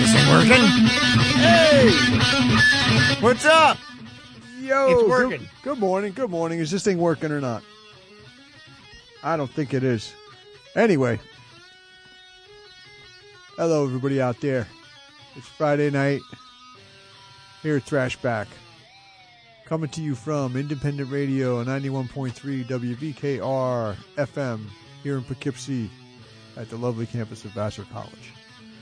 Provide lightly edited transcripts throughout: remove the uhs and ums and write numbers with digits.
This ain't working. Hey! What's up? Yo! It's working. Good morning. Good morning. Is this thing working or not? I don't think it is. Anyway. Hello, everybody out there. It's Friday night here at Thrashback. Coming to you from Independent Radio 91.3 WVKR FM here in Poughkeepsie at the lovely campus of Vassar College.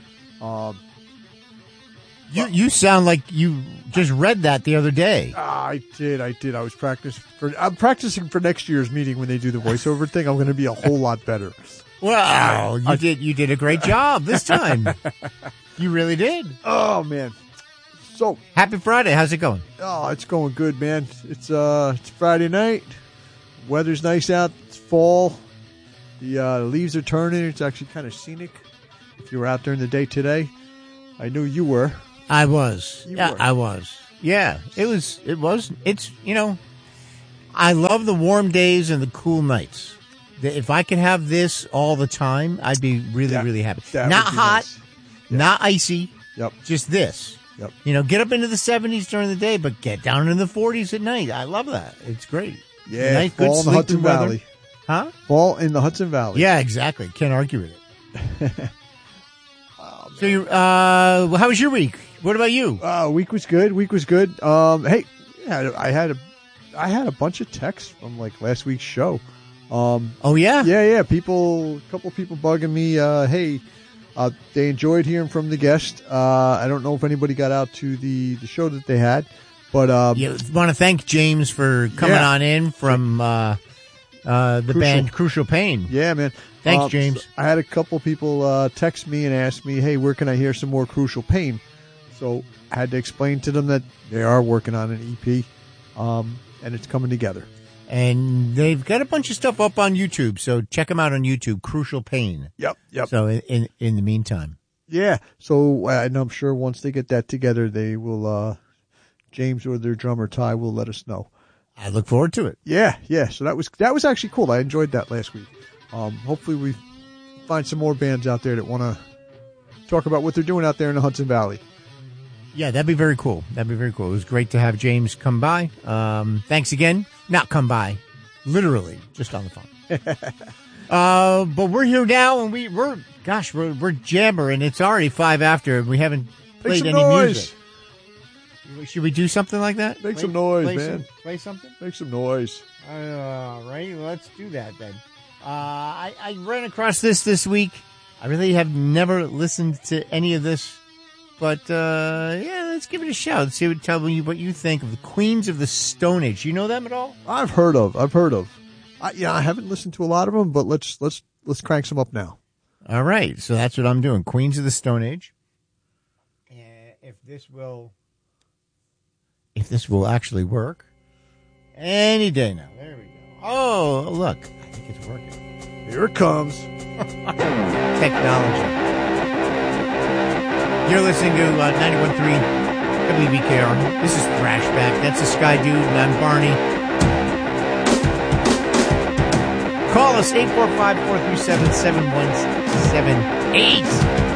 You sound like you just read that the other day. I did. I'm practicing for next year's meeting when they do the voiceover thing. I'm going to be a whole lot better. Well, you did a great job this time. You really did. Oh man. So happy Friday. How's it going? Oh, it's going good, man. It's Friday night. Weather's nice out. It's fall. The leaves are turning. It's actually kind of scenic. If you were out during the day today, I knew you were. I was. You yeah, were. I was. Yeah, it was. It's, I love the warm days and the cool nights. If I could have this all the time, I'd be really, really happy. Not hot, nice. not icy. Yep. Just this. Yep. Get up into the 70s during the day, but get down in the 40s at night. I love that. It's great. Yeah. Nice, fall good in the Hudson weather. Valley. Huh? Fall in the Hudson Valley. Yeah, exactly. Can't argue with it. So, how was your week? What about you? Week was good. Hey, I had a bunch of texts from like last week's show. Oh yeah, yeah. A couple people bugging me. Hey, they enjoyed hearing from the guest. I don't know if anybody got out to the show that they had, but you want to thank James for coming on in from the band Crucial Pain. Yeah, man. Thanks, James. So I had a couple people text me and ask me, hey, where can I hear some more Crucial Pain? So I had to explain to them that they are working on an EP, and it's coming together. And they've got a bunch of stuff up on YouTube, so check them out on YouTube, Crucial Pain. Yep. So in the meantime. Yeah, so and I'm sure once they get that together, they will, James or their drummer, Ty, will let us know. I look forward to it. Yeah. So that was actually cool. I enjoyed that last week. Hopefully we find some more bands out there that want to talk about what they're doing out there in the Hudson Valley. Yeah, that'd be very cool. It was great to have James come by. Thanks again. Not come by. Literally, just on the phone. But we're here now, and we're jammering. It's already 5 after. We haven't played any music. Should we do something like that? Make some noise, man. Play something? Make some noise. All right, let's do that then. I ran across this week. I really have never listened to any of this, but let's give it a shout. Tell me what you think of the Queens of the Stone Age. You know them at all? I've heard of. I haven't listened to a lot of them, but let's crank some up now. All right, so that's what I'm doing. Queens of the Stone Age. If this will actually work, any day now. There we go. Oh, look. I think it's working. Here it comes. Technology. You're listening to 91.3 WVKR. This is Thrashback. That's the Sky Dude, and I'm Barney. Call us 845-437-7178.